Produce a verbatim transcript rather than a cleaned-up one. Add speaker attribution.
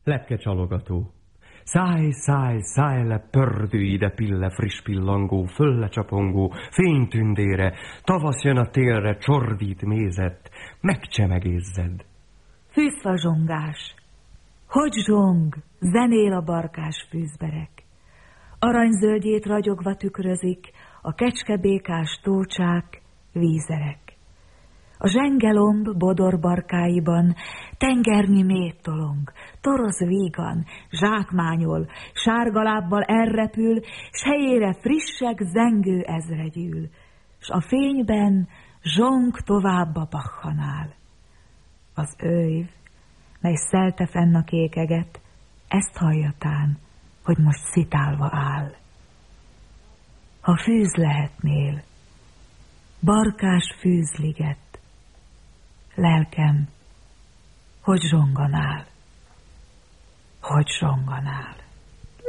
Speaker 1: Lepkecsalogató. Száj, száj, száj le, pördő ide, pille, friss pillangó, fölle csapongó, fénytündére, tavasz jön a télre, csordít mézet, megcsemegézzed.
Speaker 2: Fűszfazsongás. Hogy zsong, zenél a barkás fűzberek. Aranyzöldjét ragyogva tükrözik a kecskebékás tócsák, vízerek. A zsengelomb bodorbarkáiban tengernyi méhtolong, toroz vígan, zsákmányol, sárgalábbal elrepül, s helyére frissek zengő ezre gyűl, s a fényben zsong tovább a pachanál. Az őjv, mely szelte fenn a kékeget, ezt halljatán, hogy most szitálva áll. Ha fűz lehetnél, barkás fűzliget, lelkem, hogy zsonganál, hogy zsonganál.